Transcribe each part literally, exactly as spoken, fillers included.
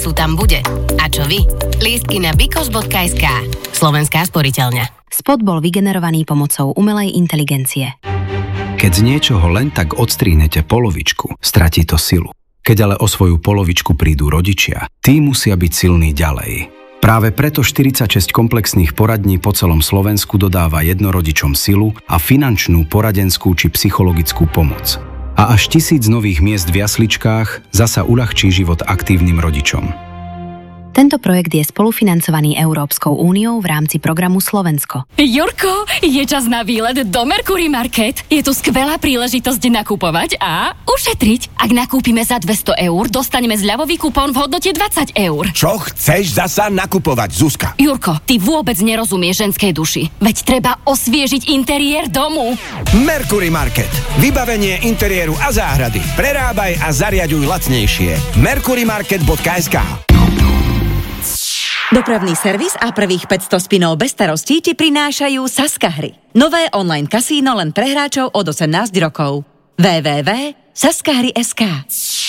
sú tam bude. A čo vy? Lístky na bikos bodka es ká. Slovenská sporiteľňa. Spot bol vygenerovaný pomocou umelej inteligencie. Keď z niečoho len tak odstrihnete polovičku, stratí to silu. Keď ale o svoju polovičku prídu rodičia, tí musia byť silní ďalej. Práve preto štyridsaťšesť komplexných poradní po celom Slovensku dodáva jednorodičom silu a finančnú, poradenskú či psychologickú pomoc. A až tisíc nových miest v jasličkách zasa uľahčí život aktívnym rodičom. Tento projekt je spolufinancovaný Európskou úniou v rámci programu Slovensko. Jurko, je čas na výlet do Mercury Market. Je tu skvelá príležitosť nakupovať a ušetriť. Ak nakúpime za dvesto eur, dostaneme zľavový kupón v hodnote dvadsať eur. Čo chceš zasa nakupovať, Zuzka? Jurko, ty vôbec nerozumieš ženskej duši. Veď treba osviežiť interiér domu. Mercury Market. Vybavenie interiéru a záhrady. Prerábaj a zariaďuj lacnejšie. mercury market bodka es ká. Dopravný servis a prvých päťsto spinov bez starostí ti prinášajú Saska hry. Nové online kasíno len pre hráčov od osemnásť rokov. w w w bodka saska hry bodka es ká.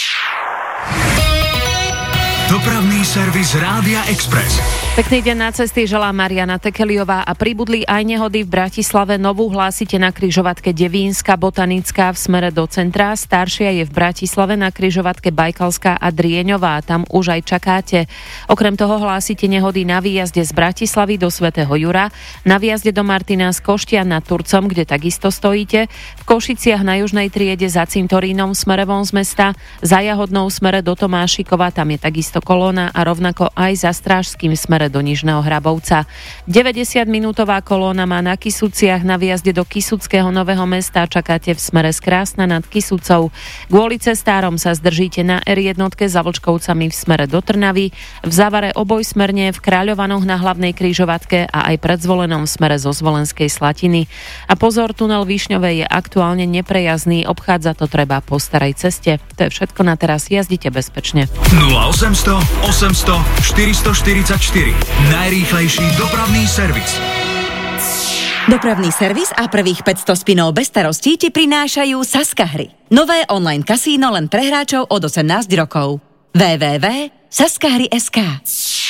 Dopravný servis Rádia Express. Pekný deň na cesty želá Mariana Tekeliová a pribudli aj nehody v Bratislave. Novú hlásite na križovatke Devínska Botanická v smere do centra. Staršia je v Bratislave na križovatke Bajkalská a Drieňová. Tam už aj čakáte. Okrem toho hlásite nehody na výjazde z Bratislavy do Svätého Jura, na výjazde do Martina z Koštian nad Turcom, kde takisto stojíte, v Košiciach na južnej triede za Cintorínom v smere von z mesta, za Jahodnou v smere do Tomášikova, tam je takisto kolóna a rovnako aj za Strážským smere do Nižného Hrabovca. deväťdesiatminútová kolóna má na Kysuciach na výjazde do Kysuckého Nového Mesta, čakáte v smere z Krásna nad Kysucou. Kvôli cestárom sa zdržíte na er jedna za Vlčkovcami v smere do Trnavy, v závare obojsmerne v Kráľovanoch na hlavnej križovatke a aj pred Zvolenom v smere zo Zvolenskej Slatiny. A pozor, tunel Višňové je aktuálne neprejazdný, obchádza to treba po starej ceste. To je všetko na teraz, jazdite bezpečne. nula osemsto osemsto štyristoštyridsaťštyri. Najrýchlejší dopravný servis. Dopravný servis a prvých päťsto spinov bez starostí ti prinášajú Saska hry. Nové online kasíno len pre hráčov od osemnásť rokov. w w w bodka saska hry bodka es ká.